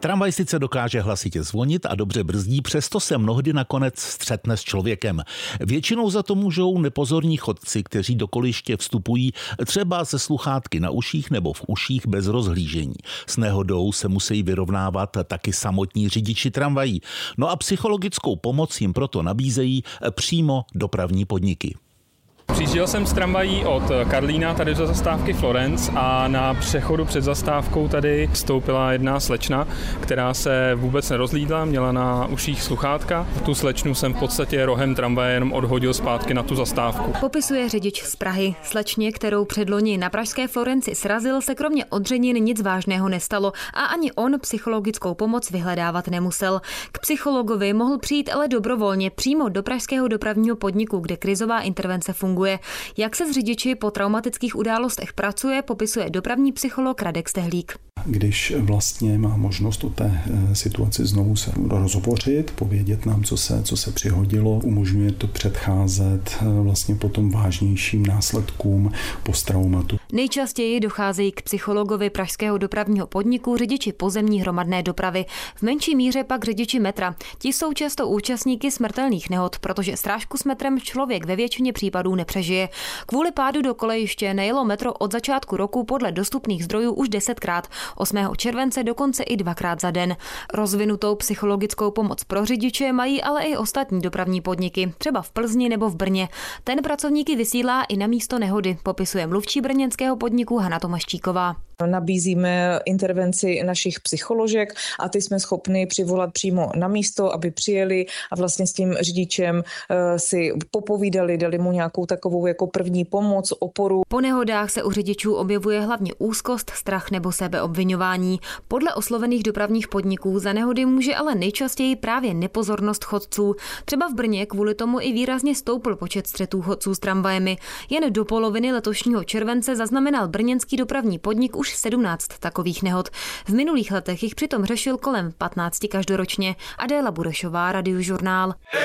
Tramvaj sice dokáže hlasitě zvonit a dobře brzdí, přesto se mnohdy nakonec střetne s člověkem. Většinou za to můžou nepozorní chodci, kteří do koliště vstupují třeba se sluchátky na uších nebo v uších bez rozhlížení. S nehodou se musí vyrovnávat taky samotní řidiči tramvají. No a psychologickou pomoc jim proto nabízejí přímo dopravní podniky. Přijížděl jsem z tramvají od Karlína tady do zastávky Florence a na přechodu před zastávkou tady vstoupila jedna slečna, která se vůbec nerozhlídla, měla na uších sluchátka. Tu slečnu jsem v podstatě rohem tramvaje jenom odhodil zpátky na tu zastávku. Popisuje řidič z Prahy. Slečně, kterou předloni na pražské Florenci srazil, se kromě odřenin nic vážného nestalo a ani on psychologickou pomoc vyhledávat nemusel. K psychologovi mohl přijít ale dobrovolně přímo do pražského dopravního podniku, kde krizová intervence funguje. Jak se s řidiči po traumatických událostech pracuje, popisuje dopravní psycholog Radek Stehlík. Když vlastně má možnost o té situaci znovu se rozhovořit, povědět nám, co se přihodilo, umožňuje to předcházet vlastně potom vážnějším následkům posttraumatu. Nejčastěji docházejí k psychologovi pražského dopravního podniku řidiči pozemní hromadné dopravy. V menší míře pak řidiči metra. Ti jsou často účastníky smrtelných nehod, protože srážku s metrem člověk ve většině případů nepřežije. Kvůli pádu do kolejiště nejelo metro od začátku roku podle dostupných zdrojů už 10krát. 8. července dokonce i 2krát za den. Rozvinutou psychologickou pomoc pro řidiče mají ale i ostatní dopravní podniky, třeba v Plzni nebo v Brně. Ten pracovníky vysílá i na místo nehody, popisuje mluvčí brněnského podniku Hana Tomaščíková. Nabízíme intervenci našich psycholožek a ty jsme schopni přivolat přímo na místo, aby přijeli a vlastně s tím řidičem si popovídali, dali mu nějakou takovou jako první pomoc, oporu. Po nehodách se u řidičů objevuje hlavně úzkost, strach nebo sebeobviňování. Podle oslovených dopravních podniků za nehody může ale nejčastěji právě nepozornost chodců. Třeba v Brně kvůli tomu i výrazně stoupl počet střetů chodců s tramvajemi. Jen do poloviny letošního července zaznamenal brněnský dopravní podnik už 17 takových nehod. V minulých letech jich přitom řešil kolem 15 každoročně. Adéla Burešová, Radiožurnál.